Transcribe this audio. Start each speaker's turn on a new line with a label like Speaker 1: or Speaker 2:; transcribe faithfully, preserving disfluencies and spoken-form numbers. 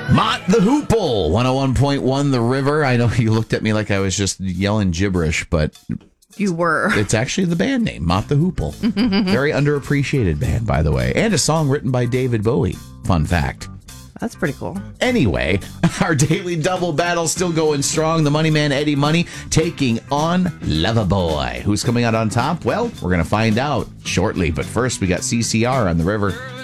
Speaker 1: Mott the Hoople, one oh one point one The River. I know you looked at me like I was just yelling gibberish, but
Speaker 2: you were.
Speaker 1: It's actually the band name, Mott the Hoople. Very underappreciated band, by the way. And a song written by David Bowie. Fun fact.
Speaker 2: That's pretty cool.
Speaker 1: Anyway, our daily double battle still going strong. The Money Man, Eddie Money, taking on Loverboy. Who's coming out on top? Well, we're going to find out shortly. But first, we got C C R on The River.